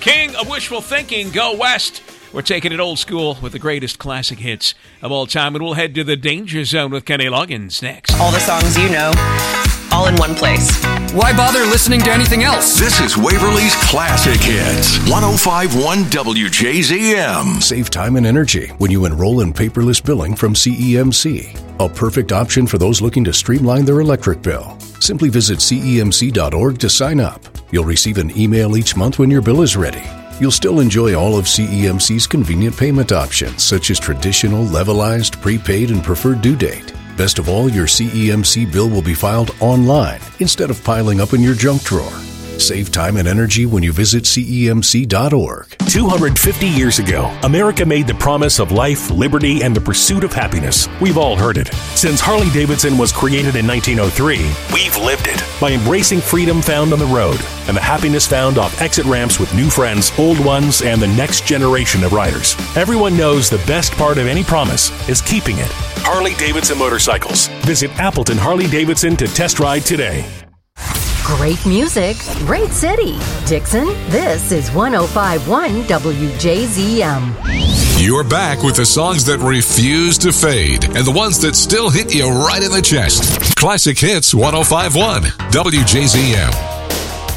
King of wishful thinking, go west. We're taking it old school with the greatest classic hits of all time, and we'll head to the Danger Zone with Kenny Loggins next. All the songs you know, all in one place. Why bother listening to anything else? This is Waverly's Classic Hits, 105.1 WJZM. Save time and energy when you enroll in paperless billing from CEMC. A perfect option for those looking to streamline their electric bill. Simply visit cemc.org to sign up. You'll receive an email each month when your bill is ready. You'll still enjoy all of CEMC's convenient payment options, such as traditional, levelized, prepaid, and preferred due date. Best of all, your CEMC bill will be filed online instead of piling up in your junk drawer. Save time and energy when you visit CEMC.org. 250 years ago, America made the promise of life, liberty, and the pursuit of happiness. We've all heard it. Since Harley-Davidson was created in 1903, we've lived it by embracing freedom found on the road and the happiness found off exit ramps with new friends, old ones, and the next generation of riders. Everyone knows the best part of any promise is keeping it. Harley-Davidson Motorcycles. Visit Appleton Harley-Davidson to test ride today. Great music, great city. Dixon, this is 105.1 WJZM. You're back with the songs that refuse to fade and the ones that still hit you right in the chest. Classic Hits 105.1 WJZM.